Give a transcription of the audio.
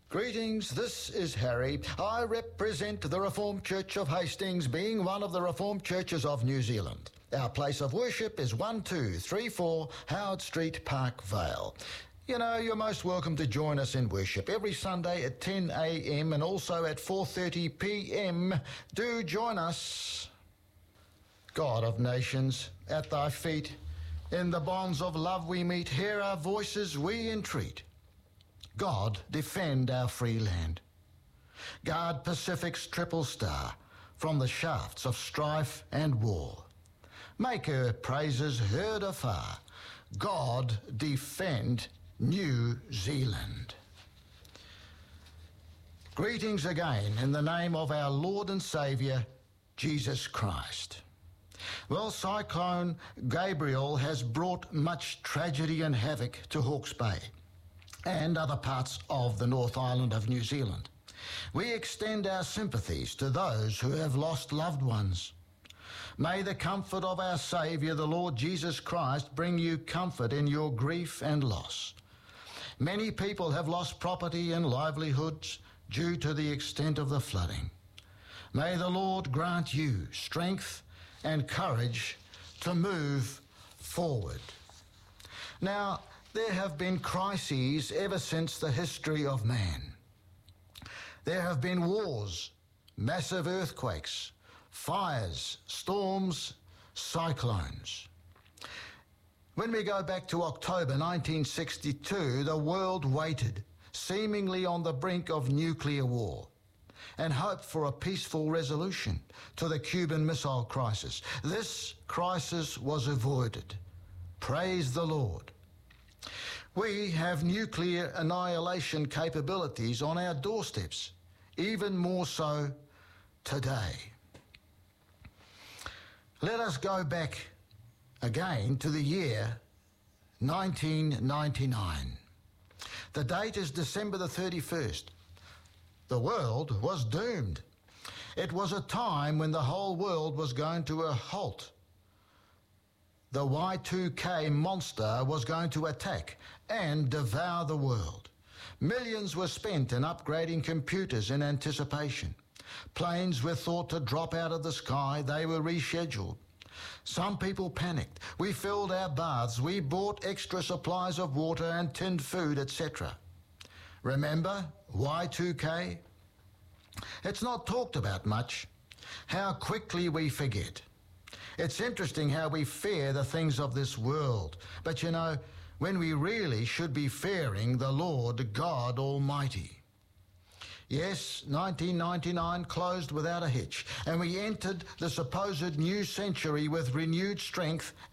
Greetings, this is Harry. I represent the Reformed Church of Hastings, being one of the Reformed churches of New Zealand. Our place of worship is 1234 Howard Street, Park Vale. You know, you're most welcome to join us in worship every Sunday at 10 a.m. and also at 4:30 p.m. Do join us. God of nations, at thy feet, in the bonds of love we meet, hear our voices we entreat. God, defend our free land. Guard Pacific's triple star from the shafts of strife and war. Make her praises heard afar. God, defend New Zealand. Greetings again in the name of our Lord and Saviour, Jesus Christ. Well, Cyclone Gabriel has brought much tragedy and havoc to Hawke's Bay and other parts of the North Island of New Zealand. We extend our sympathies to those who have lost loved ones. May the comfort of our Saviour, the Lord Jesus Christ, bring you comfort in your grief and loss. Many people have lost property and livelihoods due to the extent of the flooding. May the Lord grant you strength and courage to move forward. Now, there have been crises ever since the history of man. There have been wars, massive earthquakes, fires, storms, cyclones. When we go back to October 1962, the world waited, seemingly on the brink of nuclear war, and hoped for a peaceful resolution to the Cuban Missile Crisis. This crisis was avoided. Praise the Lord. We have nuclear annihilation capabilities on our doorsteps, even more so today. Let us go back again to the year 1999. The date is December the 31st. The world was doomed. It was a time when the whole world was going to a halt. The Y2K monster was going to attack and devour the world. Millions were spent in upgrading computers in anticipation. Planes were thought to drop out of the sky. They were rescheduled. Some people panicked. We filled our baths. We bought extra supplies of water and tinned food, etc. Remember Y2K? It's not talked about much. How quickly we forget. It's interesting how we fear the things of this world. But you know, when we really should be fearing the Lord God Almighty. Yes, 1999 closed without a hitch, and we entered the supposed new century with renewed strength